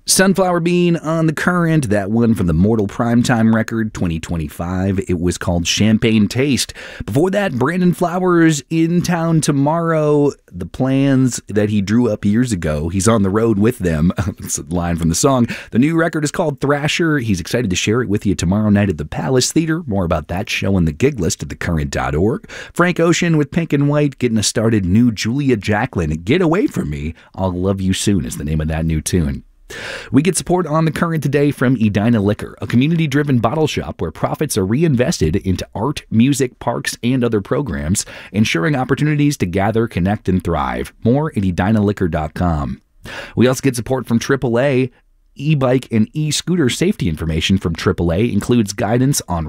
Sunflower Bean on The Current, that one from the Mortal Primetime record 2025. It was called Champagne Taste. Before that, Brandon Flowers, In Town Tomorrow. The plans that he drew up years ago, he's on the road with them. That's a line from the song. The new record is called Thrasher. He's excited to share it with you tomorrow night at the Palace Theater. More about that show on the gig list at thecurrent.org. Frank Ocean with Pink and White getting us started. New Julia Jacklin, Get Away From Me. I'll Love You Soon is the name of that new tune. We get support on The Current today from Edina Liquor, a community-driven bottle shop where profits are reinvested into art, music, parks, and other programs, ensuring opportunities to gather, connect, and thrive. More at edinaliquor.com. We also get support from AAA. E-bike and e-scooter safety information from AAA includes guidance on